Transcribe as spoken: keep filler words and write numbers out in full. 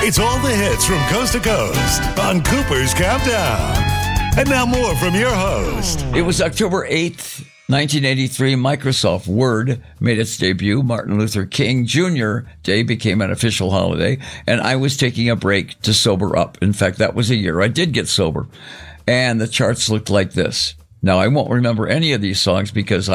It's all the hits from coast to coast on Cooper's Countdown. And now more from your host. It was October eighth, nineteen eighty-three. Microsoft Word made its debut. Martin Luther King Junior Day became an official holiday. And I was taking a break to sober up. In fact, that was a year I did get sober. And the charts looked like this. Now, I won't remember any of these songs because